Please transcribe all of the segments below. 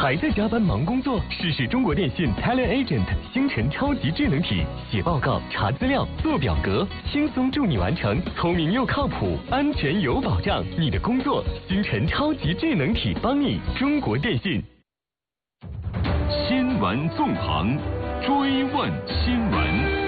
还在加班忙工作？试试中国电信 TeleAgent 星辰超级智能体，写报告、查资料、做表格，轻松助你完成，聪明又靠谱，安全有保障。你的工作，星辰超级智能体帮你。中国电信。 新闻纵横，追问新闻。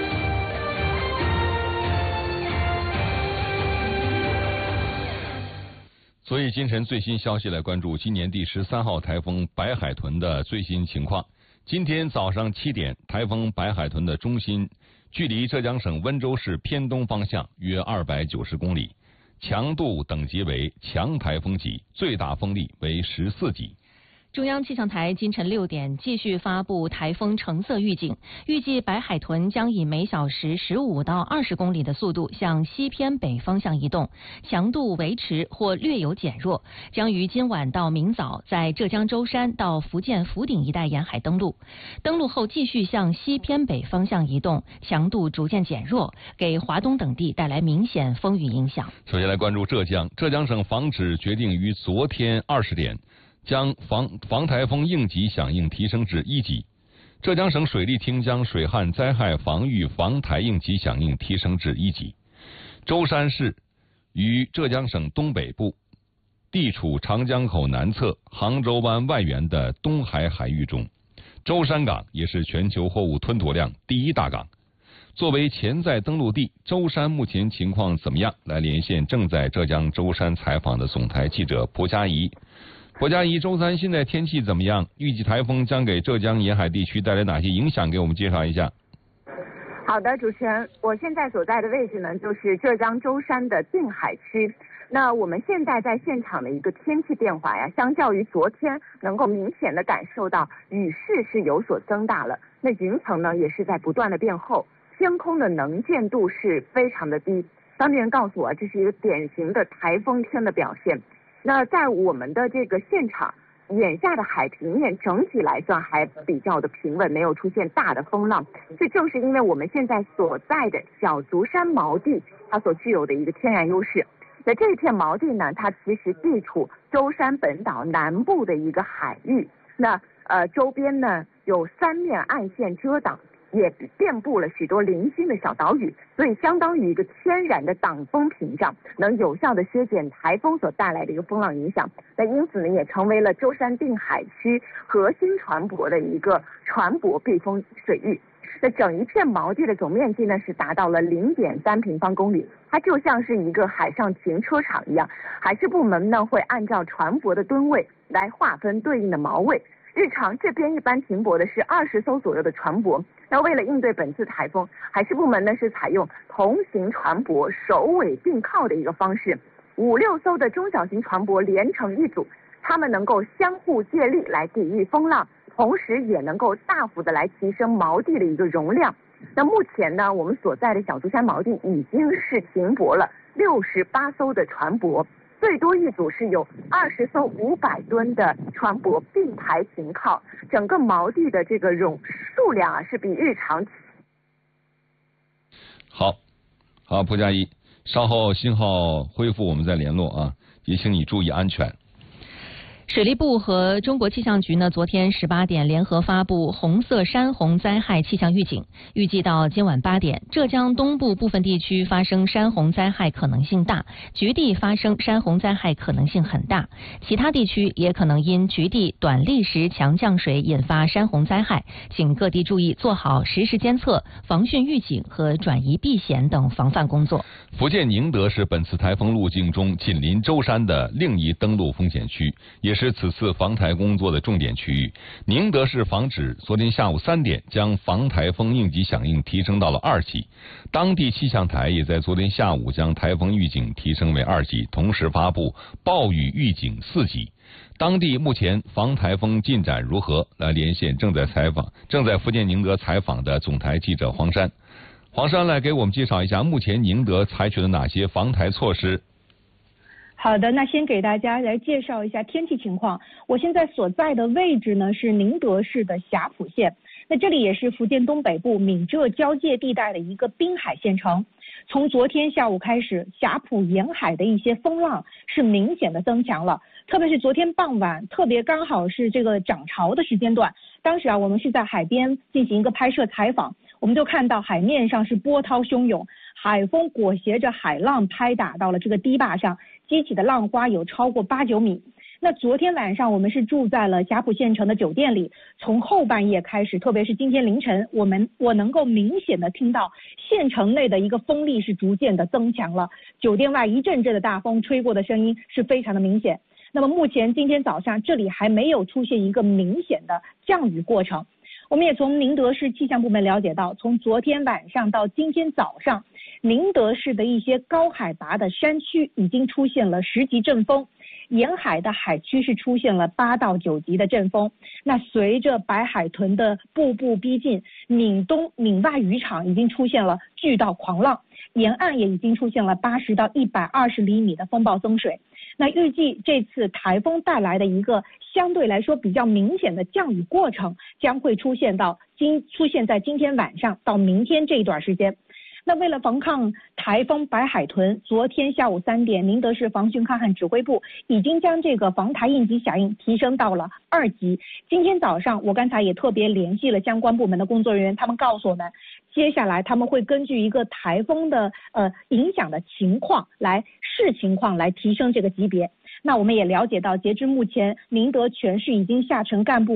所以今晨最新消息来关注今年第13号台风白海豚的最新情况。今天早上7点，台风白海豚的中心距离浙江省温州市偏东方向约290公里，强度等级为强台风级，最大风力为14级。 中央气象台今晨6点继续发布台风橙色预警，预计白海豚将以每小时15到20公里的速度向西偏北方向移动，强度维持或略有减弱，将于今晚到明早在浙江舟山到福建福鼎一带沿海登陆。登陆后继续向西偏北方向移动，强度逐渐减弱，给华东等地带来明显风雨影响。 首先来关注浙江，浙江省防指决定于昨天20点。将防台风应急响应提升至1级，浙江省水利厅将水旱灾害防御防台应急响应提升至1级。舟山市于浙江省东北部，地处长江口南侧杭州湾外缘的东海海域中，舟山港也是全球货物吞吐量第1大港。作为潜在登陆地，舟山目前情况怎么样？来连线正在浙江舟山采访的总台记者蒲佳怡。蒲佳怡，舟山现在天气怎么样？预计台风将给浙江沿海地区带来哪些影响？给我们介绍一下。 好的，主持人，我现在所在的位置呢，就是浙江舟山的定海区。那我们现在在现场的一个天气变化呀，相较于昨天，能够明显的感受到雨势是有所增大了。那云层呢，也是在不断的变厚，天空的能见度是非常的低。当地人告诉我，这是一个典型的台风天的表现。那在我们的这个现场，眼下的海平面整体来算还比较的平稳，没有出现大的风浪。这正是因为我们现在所在的小足山锚地，它所具有的一个天然优势。那这片锚地呢，它其实地处舟山本岛南部的一个海域。那周边呢有3面岸线遮挡，也遍布了许多零星的小岛屿，所以相当于一个天然的挡风屏障，能有效的削减台风所带来的一个风浪影响。那因此呢，也成为了舟山定海区核心船舶的一个船舶避风水域。那整一片锚地的总面积呢是达到了0.3平方公里，它就像是一个海上停车场一样。海事部门呢会按照船舶的吨位来划分对应的锚位。日常这边一般停泊的是20艘左右的船舶。那为了应对本次台风，海事部门呢是采用同型船舶首尾并靠的一个方式，5、6艘的中小型船舶连成一组，它们能够相互借力来抵御风浪，同时也能够大幅的来提升锚地的一个容量。那目前呢，我们所在的小足山锚地已经是停泊了68艘的船舶，最多一组是有20艘500吨的船舶并排停靠，整个锚地的这个数量啊是比日常。 好，蒲佳怡，稍后信号恢复我们再联络啊，也请你注意安全。 水利部和中国气象局呢，昨天18点联合发布红色山洪灾害气象预警，预计到今晚8点，浙江东部部分地区发生山洪灾害可能性大，局地发生山洪灾害可能性很大，其他地区也可能因局地短历时强降水引发山洪灾害，请各地注意做好实时监测、防汛预警和转移避险等防范工作。 福建宁德是本次台风路径中紧邻舟山的另一登陆风险区，也是此次防台工作的重点区域。宁德市防指昨天下午3点将防台风应急响应提升到了2级，当地气象台也在昨天下午将台风预警提升为2级，同时发布暴雨预警4级。当地目前防台风进展如何？来连线正在福建宁德采访的总台记者黄山。黄山来给我们介绍一下目前宁德采取了哪些防台措施。 好的，那先给大家来介绍一下天气情况。我现在所在的位置呢是宁德市的霞浦县。 那这里也是福建东北部闽浙交界地带的一个滨海县城。从昨天下午开始，霞浦沿海的一些风浪是明显的增强了，特别是昨天傍晚，特别刚好是这个涨潮的时间段。当时我们是在海边进行一个拍摄采访，我们就看到海面上是波涛汹涌，海风裹挟着海浪拍打到了这个堤坝上，激起的浪花有超过8、9米。那昨天晚上我们是住在了霞浦县城的酒店里，从后半夜开始，特别是今天凌晨，我能够明显的听到县城内的一个风力是逐渐的增强了，酒店外一阵阵的大风吹过的声音是非常的明显。那么目前今天早上这里还没有出现一个明显的降雨过程。我们也从宁德市气象部门了解到，从昨天晚上到今天早上，宁德市的一些高海拔的山区已经出现了10级阵风，沿海的海区是出现了8到9级的阵风。那随着白海豚的步步逼近，闽东、闽外渔场已经出现了巨到狂浪，沿岸也已经出现了80到120厘米的风暴增水。那预计这次台风带来的一个相对来说比较明显的降雨过程将会出现在今天晚上到明天这一段时间。那为了防抗台风白海豚，昨天下午3点，宁德市防汛抗旱指挥部已经将这个防台应急响应提升到了2级。今天早上我刚才也特别联系了相关部门的工作人员，他们告诉我们，接下来他们会根据一个台风的影响的情况来视情况来提升这个级别。那我们也了解到，截至目前，宁德全市已经下沉干部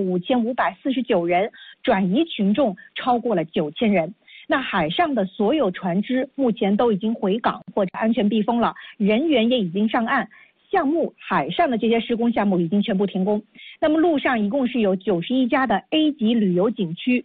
5549人，转移群众超过了9000人。那海上的所有船只目前都已经回港或者安全避风了，人员也已经上岸，项目海上的这些施工项目已经全部停工。那么陆上一共是有91家的 A 级旅游景区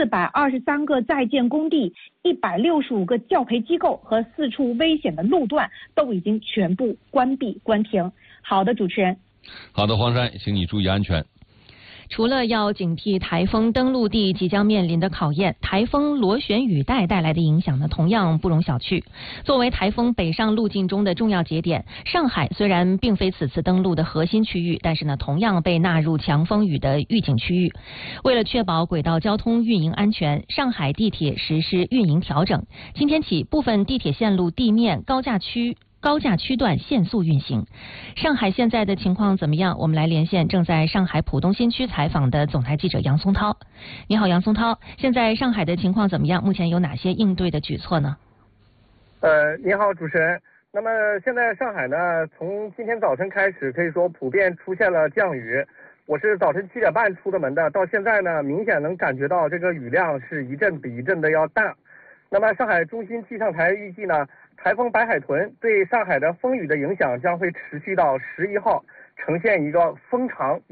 ，423个在建工地，165个教培机构和4处危险的路段都已经全部关闭关停。好的，主持人。 好的，黄珊，请你注意安全。 除了要警惕台风登陆地即将面临的考验，台风螺旋雨带带来的影响呢，同样不容小觑。作为台风北上路径中的重要节点，上海虽然并非此次登陆的核心区域，但是呢，同样被纳入强风雨的预警区域。为了确保轨道交通运营安全，上海地铁实施运营调整。今天起，部分地铁线路地面高架区段限速运行。上海现在的情况怎么样？我们来连线正在上海浦东新区采访的总台记者杨松涛。你好，杨松涛，现在上海的情况怎么样？目前有哪些应对的举措呢？ 你好，主持人。那么现在上海呢，从今天早晨开始，可以说普遍出现了降雨。我是早晨7点半出的门的，到现在呢，明显能感觉到这个雨量是一阵比一阵的要大。那么上海中心气象台预计呢，台风白海豚对上海的风雨的影响将会持续到11号，呈现一个风长